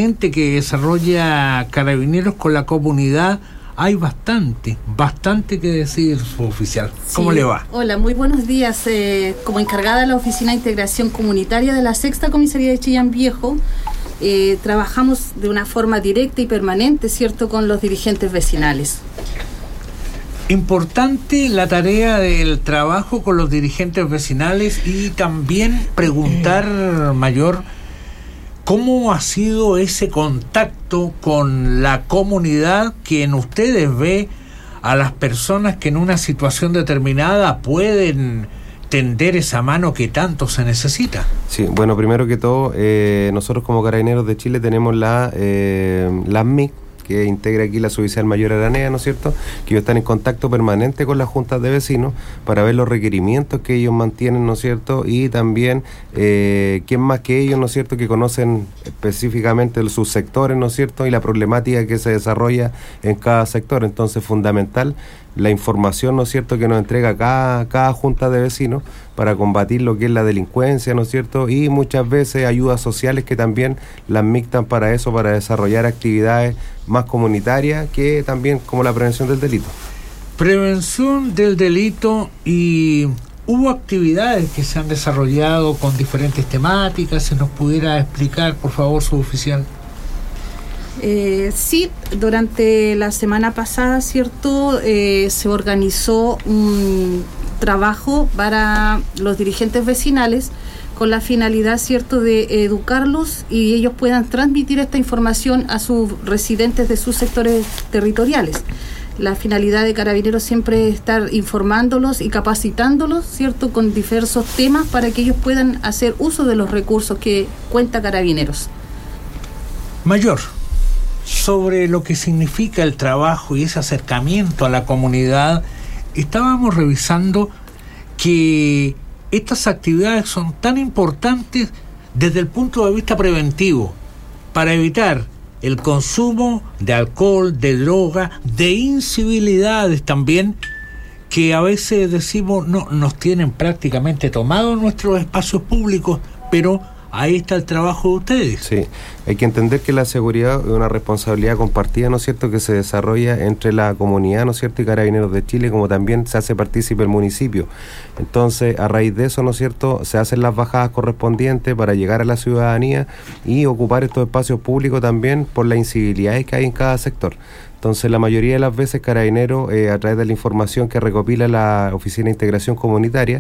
permanente que desarrolla Carabineros con la comunidad, hay bastante que decir, suboficial. ¿Cómo le va? Hola, muy buenos días. Como encargada de la Oficina de Integración Comunitaria de la Sexta Comisaría de Chillán Viejo, trabajamos de una forma directa y permanente, ¿cierto?, con los dirigentes vecinales. Importante la tarea del trabajo con los dirigentes vecinales y también preguntar, Mayor, ¿cómo ha sido ese contacto con la comunidad que en ustedes ve a las personas que en una situación determinada pueden tender esa mano que tanto se necesita? Sí, bueno, primero que todo, nosotros como Carabineros de Chile tenemos la AMIC, que integra aquí la Suboficial Mayor Aranea, ¿no es cierto?, que ellos están en contacto permanente con las juntas de vecinos para ver los requerimientos que ellos mantienen, ¿no es cierto?, y también quién más que ellos, ¿no es cierto?, que conocen específicamente sus sectores, ¿no es cierto?, y la problemática que se desarrolla en cada sector. Entonces, fundamental la información, ¿no es cierto?, que nos entrega cada junta de vecinos para combatir lo que es la delincuencia, ¿no es cierto?, y muchas veces ayudas sociales que también las mixtan para eso, para desarrollar actividades más comunitarias que también como la prevención del delito. Prevención del delito, y hubo actividades que se han desarrollado con diferentes temáticas. ¿Se nos pudiera explicar, por favor, suboficial? Sí, durante la semana pasada, ¿cierto?, se organizó un trabajo para los dirigentes vecinales con la finalidad, ¿cierto?, de educarlos y ellos puedan transmitir esta información a sus residentes de sus sectores territoriales. La finalidad de Carabineros siempre es estar informándolos y capacitándolos, ¿cierto?, con diversos temas para que ellos puedan hacer uso de los recursos que cuenta Carabineros. Mayor, sobre lo que significa el trabajo y ese acercamiento a la comunidad, estábamos revisando que estas actividades son tan importantes desde el punto de vista preventivo para evitar el consumo de alcohol, de droga, de incivilidades también, que a veces decimos no nos tienen prácticamente tomados nuestros espacios públicos, pero ahí está el trabajo de ustedes. Sí, hay que entender que la seguridad es una responsabilidad compartida, ¿no es cierto?, que se desarrolla entre la comunidad, ¿no es cierto?, y Carabineros de Chile, como también se hace partícipe el municipio. Entonces, a raíz de eso, ¿no es cierto?, se hacen las bajadas correspondientes para llegar a la ciudadanía y ocupar estos espacios públicos también por las incivilidades que hay en cada sector. Entonces, la mayoría de las veces Carabineros, a través de la información que recopila la Oficina de Integración Comunitaria,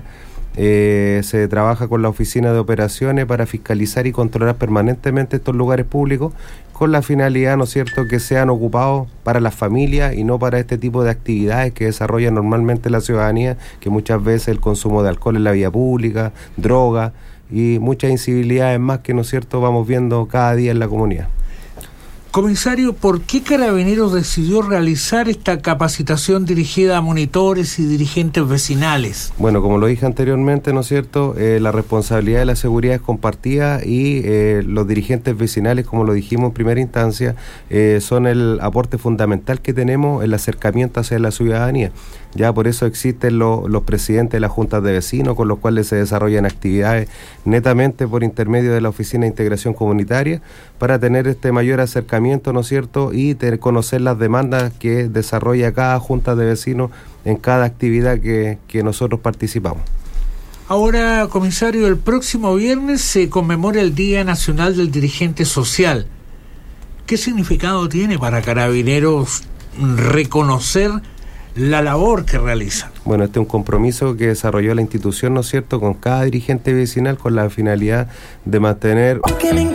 se trabaja con la oficina de operaciones para fiscalizar y controlar permanentemente estos lugares públicos con la finalidad, ¿no es cierto?, que sean ocupados para las familias y no para este tipo de actividades que desarrolla normalmente la ciudadanía, que muchas veces el consumo de alcohol en la vía pública, droga y muchas incivilidades más que, ¿no es cierto?, vamos viendo cada día en la comunidad. Comisario, ¿por qué Carabineros decidió realizar esta capacitación dirigida a monitores y dirigentes vecinales? Bueno, como lo dije anteriormente, ¿no es cierto?, la responsabilidad de la seguridad es compartida y los dirigentes vecinales, como lo dijimos en primera instancia, son el aporte fundamental que tenemos, el acercamiento hacia la ciudadanía. Ya por eso existen los presidentes de las juntas de vecinos, con los cuales se desarrollan actividades netamente por intermedio de la Oficina de Integración Comunitaria, para tener este mayor acercamiento, ¿no es cierto?, y conocer las demandas que desarrolla cada junta de vecinos en cada actividad que nosotros participamos. Ahora, comisario, el próximo viernes se conmemora el Día Nacional del Dirigente Social. ¿Qué significado tiene para Carabineros reconocer la labor que realizan? Bueno, este es un compromiso que desarrolló la institución, ¿no es cierto?, con cada dirigente vecinal con la finalidad de mantener